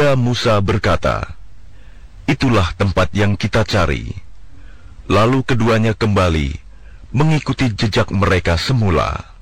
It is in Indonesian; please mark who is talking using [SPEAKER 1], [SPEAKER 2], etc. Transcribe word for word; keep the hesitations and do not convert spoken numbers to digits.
[SPEAKER 1] Maka Musa berkata, "Itulah tempat yang kita cari." Lalu keduanya kembali mengikuti jejak mereka semula.